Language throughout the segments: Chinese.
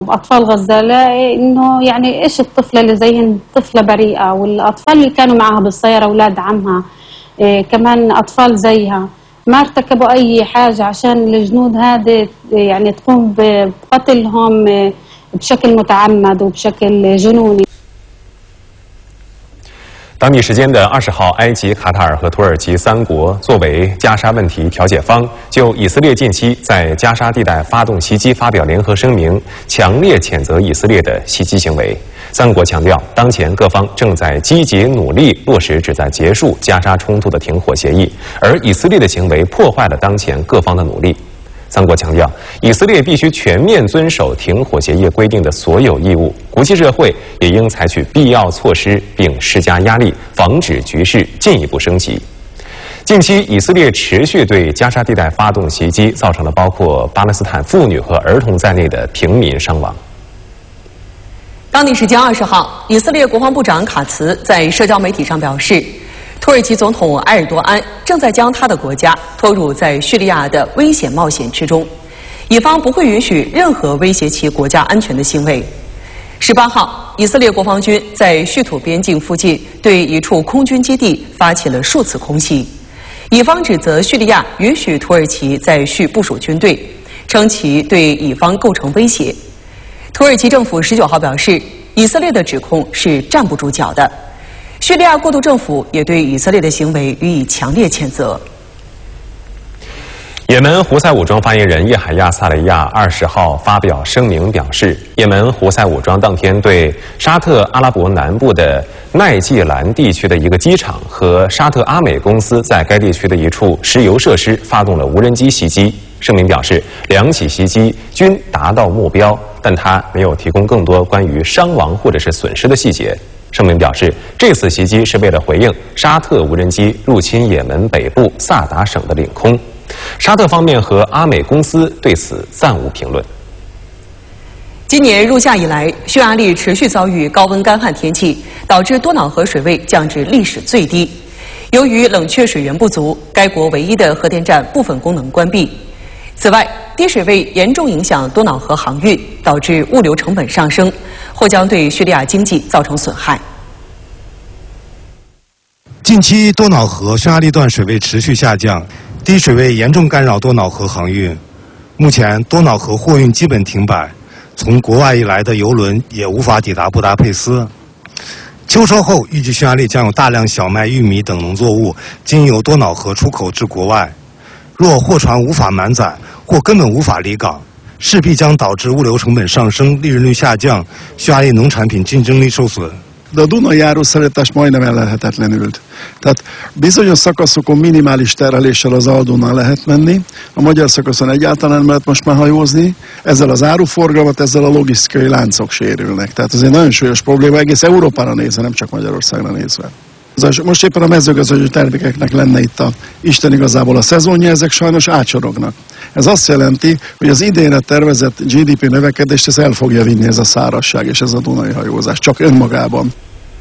باطفال غزه انه يعني ايش الطفله اللي زيهن طفله بريئه، والاطفال اللي كانوا معها بالسياره اولاد عمها كمان اطفال زيها ما ارتكبوا اي حاجه عشان الجنود هذه يعني تقوم بقتلهم بشكل متعمد وبشكل جنوني。 当地时间的20号，埃及、卡塔尔和土耳其3国作为加沙问题调解方，就以色列近期在加沙地带发动袭击发表联合声明，强烈谴责以色列的袭击行为。3国强调，当前各方正在积极努力落实旨在结束加沙冲突的停火协议，而以色列的行为破坏了当前各方的努力。 3国强调，以色列必须全面遵守停火协议规定的所有义务，国际社会也应采取必要措施，并施加压力，防止局势进一步升级。近期，以色列持续对加沙地带发动袭击，造成了包括巴勒斯坦妇女和儿童在内的平民伤亡。 当地时间20号，以色列国防部长卡茨在社交媒体上表示。 土耳其总统埃尔多安正在将他的国家拖入在叙利亚的危险冒险之中，以方不会允许任何威胁其国家安全的行为。18号，以色列国防军在叙土边境附近对一处空军基地发起了数次空袭，以方指责叙利亚允许土耳其在叙部署军队，称其对以方构成威胁。土耳其政府19号表示，以色列的指控是站不住脚的。 叙利亚过渡政府也对以色列的行为予以强烈谴责。 也门胡塞武装发言人叶海亚·萨雷亚20号发表声明表示，也门胡塞武装当天对沙特阿拉伯南部的奈季兰地区的一个机场和沙特阿美公司在该地区的一处石油设施发动了无人机袭击。声明表示，2起袭击均达到目标，但他没有提供更多关于伤亡或者是损失的细节。 声明表示，这次袭击是为了回应沙特无人机入侵也门北部萨达省的领空。沙特方面和阿美公司对此暂无评论。 今年入夏以来，匈牙利持续遭遇高温干旱天气，导致多瑙河水位降至历史最低。由于冷却水源不足，该国唯一的核电站部分功能关闭。此外，低水位严重影响多瑙河航运，导致物流成本上升，或将对叙利亚经济造成损害。 近期多瑙河匈牙利段水位持续下降，低水位严重干扰多瑙河航运。目前，多瑙河货运基本停摆，从国外以来的邮轮也无法抵达布达佩斯。秋收后，预计匈牙利将有大量小麦、玉米等农作物经由多瑙河出口至国外。若货船无法满载，或根本无法离港，势必将导致物流成本上升、利润率下降，匈牙利农产品竞争力受损。 De a Dunai áruszállítás majdnem ellehetetlenült. Tehát bizonyos szakaszokon minimális terheléssel az Aldónál lehet menni, a magyar szakaszon egyáltalán nem lehet most már hajózni, ezzel az áruforgalmat, ezzel a logisztikai láncok sérülnek. Tehát ez egy nagyon súlyos probléma, egész Európára nézve, nem csak Magyarországra nézve. Most éppen a mezőgazdasági termékeknek lenne itt a Isten igazából a szezonja, ezek sajnos átsorognak. Ez azt jelenti, hogy az idénre tervezett GDP növekedést ez el fogja vinni ez a szárazság és ez a Dunai hajózás, csak önmagában.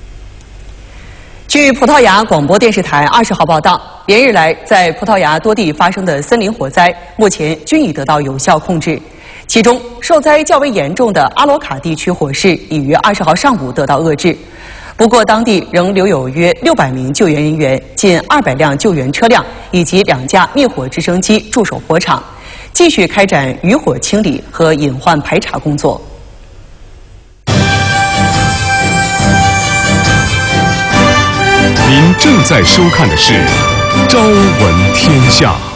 据葡萄牙广播电视台20号报道，连日来在葡萄牙多地发生的森林火灾，目前均已得到有效控制。其中，受灾较为严重的阿罗卡地区火势已于20号上午得到遏制。 不过，当地仍留有约600名救援人员、近200辆救援车辆以及2架灭火直升机驻守火场，继续开展余火清理和隐患排查工作。 您正在收看的是《朝闻天下》。